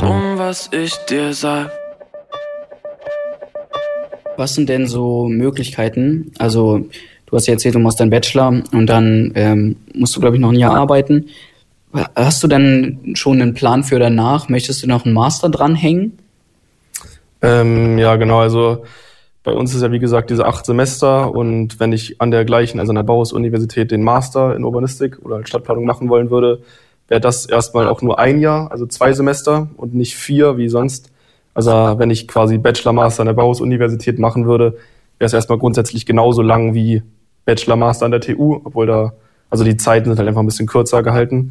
warum, was ich dir sag. Was sind denn so Möglichkeiten? Also du hast ja erzählt, du machst deinen Bachelor und dann musst du, glaube ich, noch ein Jahr arbeiten. Hast du dann schon einen Plan für danach? Möchtest du noch einen Master dranhängen? Ja, genau. Also bei uns ist ja, wie gesagt, diese 8 Semester. Und wenn ich an der gleichen, also an der Bauhaus-Universität, den Master in Urbanistik oder halt Stadtplanung machen wollen würde, wäre das erstmal auch nur ein Jahr, also 2 Semester und nicht 4 wie sonst. Also wenn ich quasi Bachelor-Master an der Bauhaus-Universität machen würde, wäre es erstmal grundsätzlich genauso lang wie Bachelor-Master an der TU, obwohl also die Zeiten sind halt einfach ein bisschen kürzer gehalten.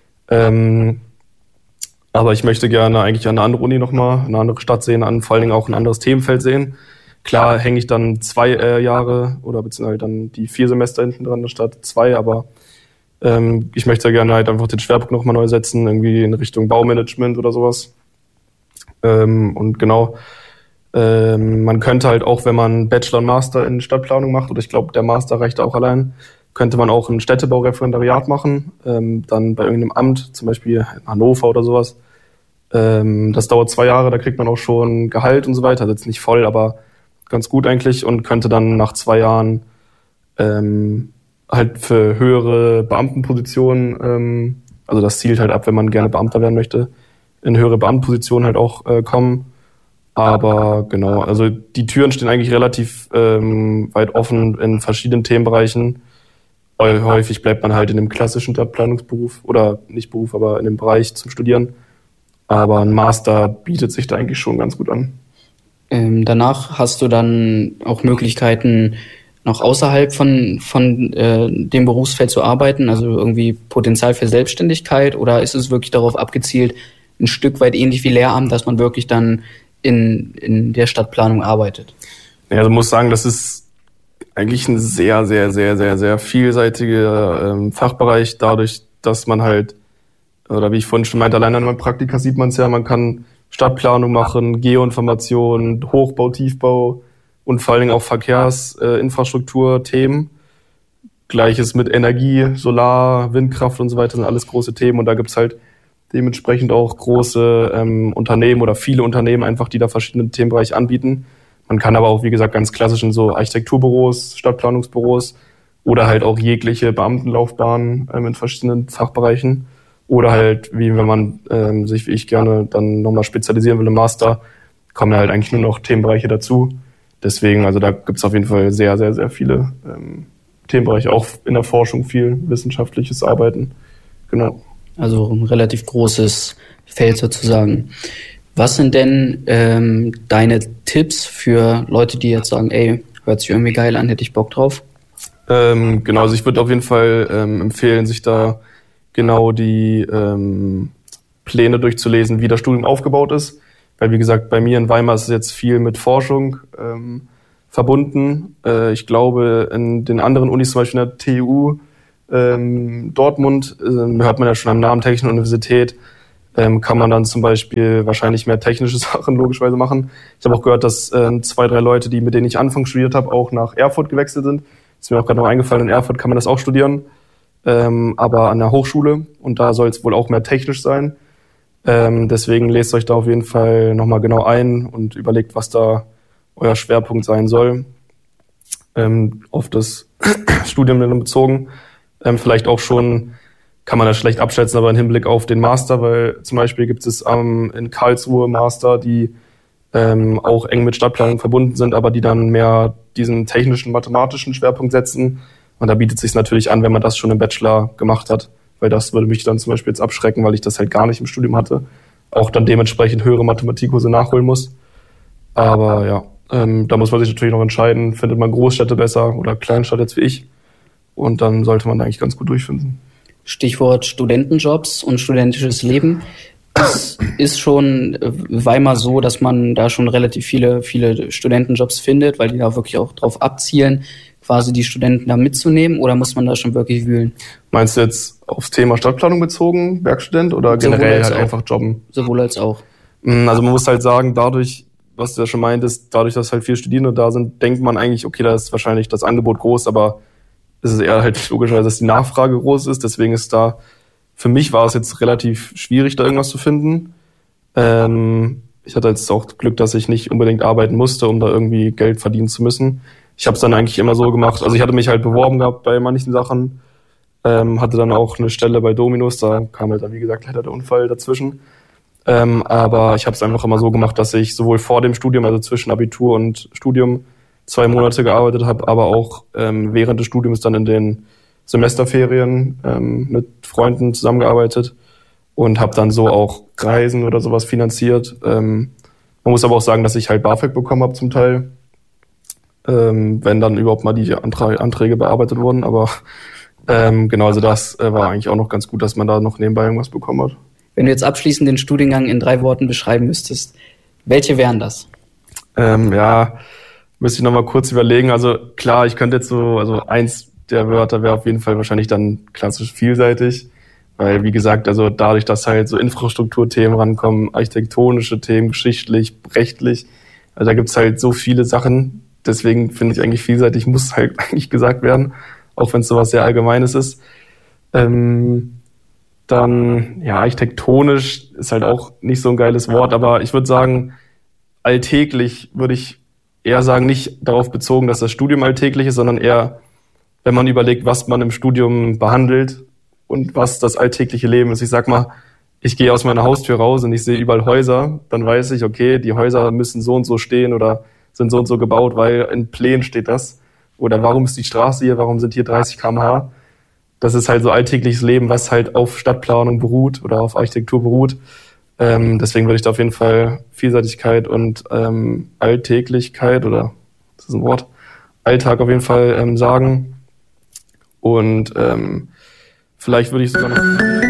Aber ich möchte gerne eigentlich an eine andere Uni nochmal, eine andere Stadt sehen, vor allen Dingen auch ein anderes Themenfeld sehen. Klar hänge ich dann 2 Jahre oder beziehungsweise dann die 4 Semester hinten dran statt 2, aber ich möchte gerne halt einfach den Schwerpunkt nochmal neu setzen, irgendwie in Richtung Baumanagement oder sowas. Und genau, man könnte halt auch, wenn man Bachelor und Master in Stadtplanung macht, oder ich glaube, der Master reicht auch allein, könnte man auch ein Städtebaureferendariat machen, dann bei irgendeinem Amt, zum Beispiel in Hannover oder sowas. Das dauert 2 Jahre, da kriegt man auch schon Gehalt und so weiter, also jetzt nicht voll, aber ganz gut eigentlich, und könnte dann nach 2 Jahren halt für höhere Beamtenpositionen, also das zielt halt ab, wenn man gerne Beamter werden möchte, in höhere Beamtenpositionen halt auch kommen. Aber genau, also die Türen stehen eigentlich relativ weit offen in verschiedenen Themenbereichen. Häufig bleibt man halt in dem klassischen Stadtplanungsberuf oder nicht Beruf, aber in dem Bereich zum Studieren. Aber ein Master bietet sich da eigentlich schon ganz gut an. Danach hast du dann auch Möglichkeiten, noch außerhalb von dem Berufsfeld zu arbeiten, also irgendwie Potenzial für Selbstständigkeit, oder ist es wirklich darauf abgezielt, ein Stück weit ähnlich wie Lehramt, dass man wirklich dann in der Stadtplanung arbeitet? Ja, also muss sagen, das ist eigentlich ein sehr, sehr, sehr, sehr, sehr vielseitiger Fachbereich, dadurch, dass man halt, oder wie ich vorhin schon meinte, allein an meinem Praktika sieht man es ja, man kann Stadtplanung machen, Geoinformation, Hochbau, Tiefbau und vor allen Dingen auch Verkehrsinfrastruktur-Themen. Gleiches mit Energie, Solar, Windkraft und so weiter sind alles große Themen, und da gibt's halt dementsprechend auch große Unternehmen oder viele Unternehmen einfach, die da verschiedene Themenbereiche anbieten. Man kann aber auch, wie gesagt, ganz klassisch in so Architekturbüros, Stadtplanungsbüros oder halt auch jegliche Beamtenlaufbahnen in verschiedenen Fachbereichen. Oder halt, wie wenn man sich, wie ich gerne, dann nochmal spezialisieren will im Master, kommen ja halt eigentlich nur noch Themenbereiche dazu. Deswegen, also da gibt's auf jeden Fall sehr, sehr, sehr viele Themenbereiche, auch in der Forschung viel wissenschaftliches Arbeiten. Genau. Also ein relativ großes Feld sozusagen. Was sind denn deine Tipps für Leute, die jetzt sagen, ey, hört sich irgendwie geil an, hätte ich Bock drauf? Genau, also ich würde auf jeden Fall empfehlen, sich da genau die Pläne durchzulesen, wie das Studium aufgebaut ist. Weil, wie gesagt, bei mir in Weimar ist es jetzt viel mit Forschung verbunden. Ich glaube, in den anderen Unis, zum Beispiel in der TU Dortmund, hört man ja schon am Namen Technische Universität, kann man dann zum Beispiel wahrscheinlich mehr technische Sachen logischerweise machen. Ich habe auch gehört, dass 2, 3 Leute, mit denen ich anfangs studiert habe, auch nach Erfurt gewechselt sind. Ist mir auch gerade noch eingefallen, in Erfurt kann man das auch studieren, aber an der Hochschule, und da soll es wohl auch mehr technisch sein. Deswegen lest euch da auf jeden Fall nochmal genau ein und überlegt, was da euer Schwerpunkt sein soll. Auf das Studium dann bezogen. Vielleicht auch schon, kann man das schlecht abschätzen, aber im Hinblick auf den Master, weil zum Beispiel gibt es in Karlsruhe Master, die auch eng mit Stadtplanung verbunden sind, aber die dann mehr diesen technischen, mathematischen Schwerpunkt setzen. Und da bietet es sich natürlich an, wenn man das schon im Bachelor gemacht hat, weil das würde mich dann zum Beispiel jetzt abschrecken, weil ich das halt gar nicht im Studium hatte. Auch dann dementsprechend höhere Mathematikkurse nachholen muss. Aber ja, da muss man sich natürlich noch entscheiden, findet man Großstädte besser oder Kleinstadt jetzt wie ich. Und dann sollte man da eigentlich ganz gut durchfinden. Stichwort Studentenjobs und studentisches Leben. Es ist schon Weimar so, dass man da schon relativ viele Studentenjobs findet, weil die da wirklich auch drauf abzielen, quasi die Studenten da mitzunehmen, oder muss man da schon wirklich wühlen? Meinst du jetzt aufs Thema Stadtplanung bezogen, Werkstudent, oder generell halt einfach jobben? Sowohl als auch. Also man muss halt sagen, dadurch, was du ja schon meintest, dadurch, dass halt viele Studierende da sind, denkt man eigentlich, okay, da ist wahrscheinlich das Angebot groß, aber es ist eher halt logischerweise, dass die Nachfrage groß ist. Deswegen ist da, für mich war es jetzt relativ schwierig, da irgendwas zu finden. Ich hatte jetzt auch Glück, dass ich nicht unbedingt arbeiten musste, um da irgendwie Geld verdienen zu müssen. Ich habe es dann eigentlich immer so gemacht. Also ich hatte mich halt beworben gehabt bei manchen Sachen, hatte dann auch eine Stelle bei Dominus, da kam halt dann, wie gesagt, leider der Unfall dazwischen. Aber ich habe es einfach immer so gemacht, dass ich sowohl vor dem Studium, also zwischen Abitur und Studium, 2 Monate gearbeitet habe, aber auch während des Studiums dann in den Semesterferien mit Freunden zusammengearbeitet und habe dann so auch Reisen oder sowas finanziert. Man muss aber auch sagen, dass ich halt BAföG bekommen habe zum Teil, wenn dann überhaupt mal die Anträge bearbeitet wurden. Aber genau, also das war eigentlich auch noch ganz gut, dass man da noch nebenbei irgendwas bekommen hat. Wenn du jetzt abschließend den Studiengang in 3 Worten beschreiben müsstest, welche wären das? Ja, müsste ich nochmal kurz überlegen. Also klar, ich könnte jetzt so, also eins der Wörter wäre auf jeden Fall wahrscheinlich dann klassisch vielseitig. Weil, wie gesagt, also dadurch, dass halt so Infrastrukturthemen rankommen, architektonische Themen, geschichtlich, rechtlich, also da gibt's halt so viele Sachen. Deswegen finde ich eigentlich vielseitig muss halt eigentlich gesagt werden, auch wenn es sowas sehr Allgemeines ist. Dann, ja, architektonisch ist halt auch nicht so ein geiles Wort, aber ich würde sagen, alltäglich würde ich eher sagen, nicht darauf bezogen, dass das Studium alltäglich ist, sondern eher, wenn man überlegt, was man im Studium behandelt und was das alltägliche Leben ist. Ich sag mal, ich gehe aus meiner Haustür raus und ich sehe überall Häuser, dann weiß ich, okay, die Häuser müssen so und so stehen oder sind so und so gebaut, weil in Plänen steht das. Oder warum ist die Straße hier, warum sind hier 30 km/h? Das ist halt so alltägliches Leben, was halt auf Stadtplanung beruht oder auf Architektur beruht. Deswegen würde ich da auf jeden Fall Vielseitigkeit und Alltäglichkeit oder, das ist ein Wort, Alltag auf jeden Fall sagen. Und vielleicht würde ich sogar noch...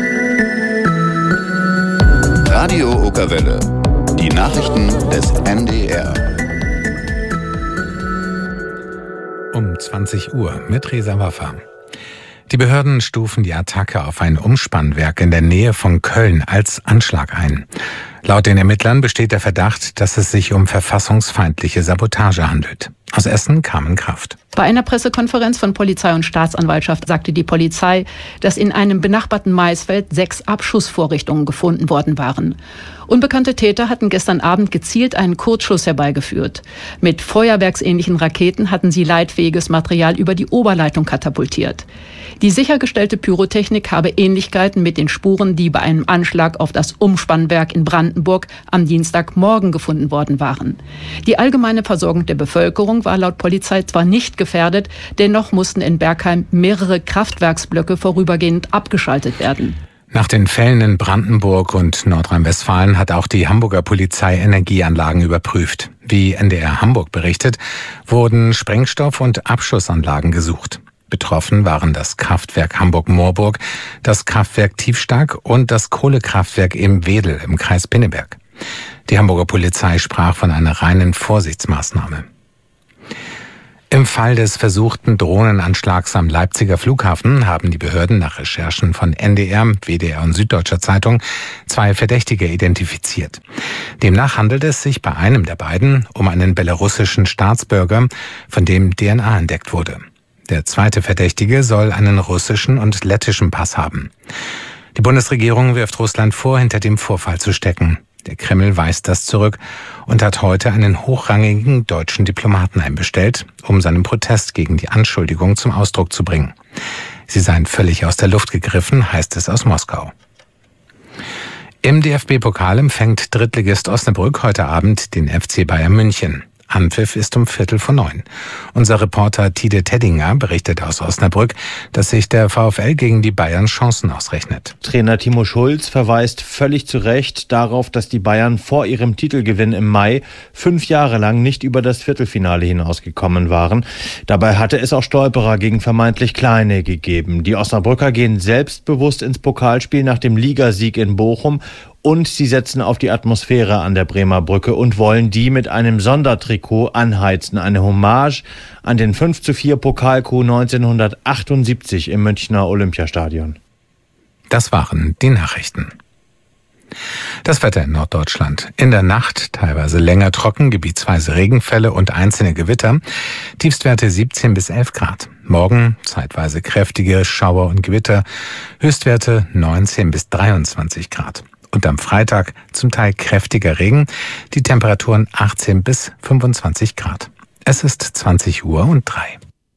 Radio Okerwelle. Die Nachrichten des MDR. Um 20 Uhr mit Reza Waffa. Die Behörden stufen die Attacke auf ein Umspannwerk in der Nähe von Köln als Anschlag ein. Laut den Ermittlern besteht der Verdacht, dass es sich um verfassungsfeindliche Sabotage handelt. Aus Essen kam Kraft. Bei einer Pressekonferenz von Polizei und Staatsanwaltschaft sagte die Polizei, dass in einem benachbarten Maisfeld 6 Abschussvorrichtungen gefunden worden waren. Unbekannte Täter hatten gestern Abend gezielt einen Kurzschuss herbeigeführt. Mit feuerwerksähnlichen Raketen hatten sie leitfähiges Material über die Oberleitung katapultiert. Die sichergestellte Pyrotechnik habe Ähnlichkeiten mit den Spuren, die bei einem Anschlag auf das Umspannwerk in Brandenburg am Dienstagmorgen gefunden worden waren. Die allgemeine Versorgung der Bevölkerung war laut Polizei zwar nicht gefährdet, dennoch mussten in Bergheim mehrere Kraftwerksblöcke vorübergehend abgeschaltet werden. Nach den Fällen in Brandenburg und Nordrhein-Westfalen hat auch die Hamburger Polizei Energieanlagen überprüft. Wie NDR Hamburg berichtet, wurden Sprengstoff- und Abschussanlagen gesucht. Betroffen waren das Kraftwerk Hamburg-Moorburg, das Kraftwerk Tiefstark und das Kohlekraftwerk im Wedel im Kreis Pinneberg. Die Hamburger Polizei sprach von einer reinen Vorsichtsmaßnahme. Im Fall des versuchten Drohnenanschlags am Leipziger Flughafen haben die Behörden nach Recherchen von NDR, WDR und Süddeutscher Zeitung 2 Verdächtige identifiziert. Demnach handelt es sich bei einem der beiden um einen belarussischen Staatsbürger, von dem DNA entdeckt wurde. Der zweite Verdächtige soll einen russischen und lettischen Pass haben. Die Bundesregierung wirft Russland vor, hinter dem Vorfall zu stecken. Der Kreml weist das zurück und hat heute einen hochrangigen deutschen Diplomaten einbestellt, um seinen Protest gegen die Anschuldigung zum Ausdruck zu bringen. Sie seien völlig aus der Luft gegriffen, heißt es aus Moskau. Im DFB-Pokal empfängt Drittligist Osnabrück heute Abend den FC Bayern München. Anpfiff ist um 8:45. Unser Reporter Tide Teddinger berichtet aus Osnabrück, dass sich der VfL gegen die Bayern Chancen ausrechnet. Trainer Timo Schulz verweist völlig zu Recht darauf, dass die Bayern vor ihrem Titelgewinn im Mai 5 Jahre lang nicht über das Viertelfinale hinausgekommen waren. Dabei hatte es auch Stolperer gegen vermeintlich Kleine gegeben. Die Osnabrücker gehen selbstbewusst ins Pokalspiel nach dem Ligasieg in Bochum. Und sie setzen auf die Atmosphäre an der Bremer Brücke und wollen die mit einem Sondertrikot anheizen. Eine Hommage an den 5:4 Pokalcoup 1978 im Münchner Olympiastadion. Das waren die Nachrichten. Das Wetter in Norddeutschland. In der Nacht teilweise länger trocken, gebietsweise Regenfälle und einzelne Gewitter. Tiefstwerte 17 bis 11 Grad. Morgen zeitweise kräftige Schauer und Gewitter. Höchstwerte 19 bis 23 Grad. Und am Freitag zum Teil kräftiger Regen, die Temperaturen 18 bis 25 Grad. Es ist 20:03.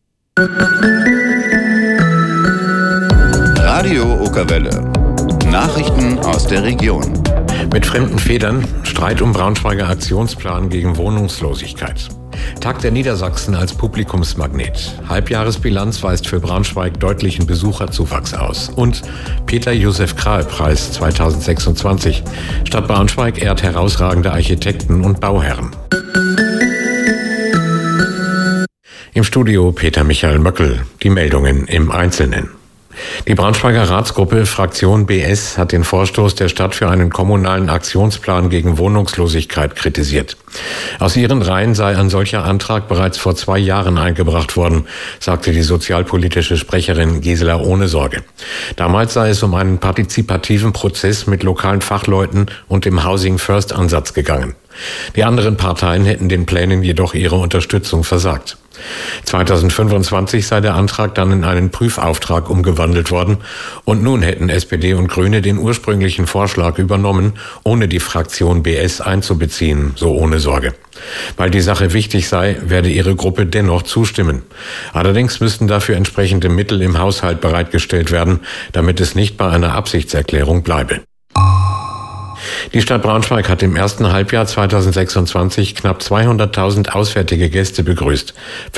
Radio Okerwelle. Nachrichten aus der Region. Mit fremden Federn Streit um Braunschweiger Aktionsplan gegen Wohnungslosigkeit. Tag der Niedersachsen als Publikumsmagnet. Halbjahresbilanz weist für Braunschweig deutlichen Besucherzuwachs aus. Und Peter-Josef-Krahe-Preis 2026. Stadt Braunschweig ehrt herausragende Architekten und Bauherren. Im Studio Peter Michael Möckel. Die Meldungen im Einzelnen. Die Braunschweiger Ratsgruppe Fraktion BS hat den Vorstoß der Stadt für einen kommunalen Aktionsplan gegen Wohnungslosigkeit kritisiert. Aus ihren Reihen sei ein solcher Antrag bereits vor 2 Jahren eingebracht worden, sagte die sozialpolitische Sprecherin Gisela Ohnesorge. Damals sei es um einen partizipativen Prozess mit lokalen Fachleuten und dem Housing First Ansatz gegangen. Die anderen Parteien hätten den Plänen jedoch ihre Unterstützung versagt. 2025 sei der Antrag dann in einen Prüfauftrag umgewandelt worden und nun hätten SPD und Grüne den ursprünglichen Vorschlag übernommen, ohne die Fraktion BS einzubeziehen, so Ohnesorge. Weil die Sache wichtig sei, werde ihre Gruppe dennoch zustimmen. Allerdings müssten dafür entsprechende Mittel im Haushalt bereitgestellt werden, damit es nicht bei einer Absichtserklärung bleibe. Die Stadt Braunschweig hat im ersten Halbjahr 2026 knapp 200.000 auswärtige Gäste begrüßt.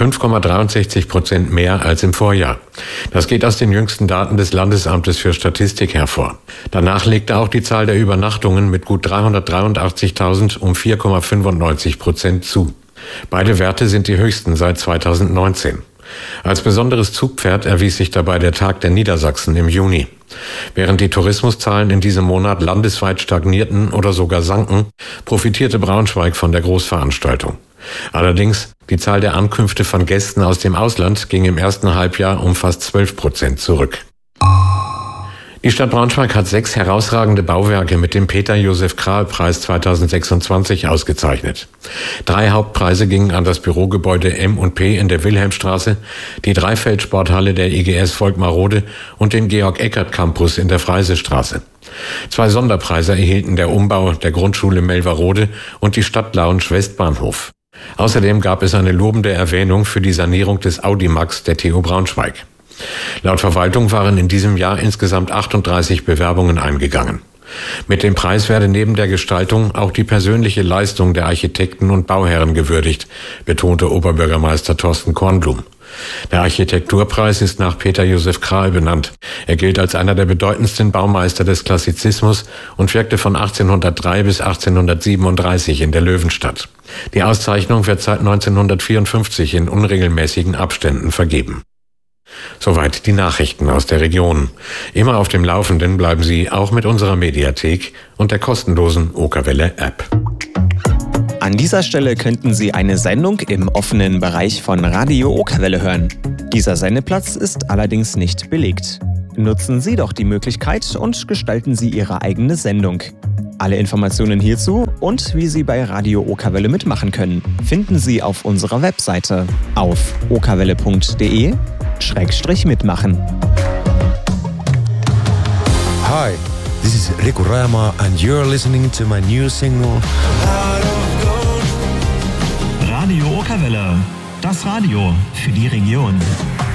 5,63% mehr als im Vorjahr. Das geht aus den jüngsten Daten des Landesamtes für Statistik hervor. Danach legte auch die Zahl der Übernachtungen mit gut 383.000 um 4,95% zu. Beide Werte sind die höchsten seit 2019. Als besonderes Zugpferd erwies sich dabei der Tag der Niedersachsen im Juni. Während die Tourismuszahlen in diesem Monat landesweit stagnierten oder sogar sanken, profitierte Braunschweig von der Großveranstaltung. Allerdings, die Zahl der Ankünfte von Gästen aus dem Ausland ging im ersten Halbjahr um fast 12% zurück. Die Stadt Braunschweig hat 6 herausragende Bauwerke mit dem Peter-Josef-Krahe-Preis 2026 ausgezeichnet. 3 Hauptpreise gingen an das Bürogebäude M&P in der Wilhelmstraße, die Dreifeldsporthalle der IGS Volkmarode und den Georg-Eckert-Campus in der Freisestraße. 2 Sonderpreise erhielten der Umbau der Grundschule Melverode und die Stadtlounge Westbahnhof. Außerdem gab es eine lobende Erwähnung für die Sanierung des Audimax der TU Braunschweig. Laut Verwaltung waren in diesem Jahr insgesamt 38 Bewerbungen eingegangen. Mit dem Preis werde neben der Gestaltung auch die persönliche Leistung der Architekten und Bauherren gewürdigt, betonte Oberbürgermeister Thorsten Kornblum. Der Architekturpreis ist nach Peter-Josef Krahe benannt. Er gilt als einer der bedeutendsten Baumeister des Klassizismus und wirkte von 1803 bis 1837 in der Löwenstadt. Die Auszeichnung wird seit 1954 in unregelmäßigen Abständen vergeben. Soweit die Nachrichten aus der Region. Immer auf dem Laufenden bleiben Sie auch mit unserer Mediathek und der kostenlosen Okerwelle-App. An dieser Stelle könnten Sie eine Sendung im offenen Bereich von Radio Okerwelle hören. Dieser Sendeplatz ist allerdings nicht belegt. Nutzen Sie doch die Möglichkeit und gestalten Sie Ihre eigene Sendung. Alle Informationen hierzu und wie Sie bei Radio Okerwelle mitmachen können, finden Sie auf unserer Webseite auf okerwelle.de/mitmachen. Hi, this is Riku Raema and you're listening to my new single Radio Okerwelle, das Radio für die Region.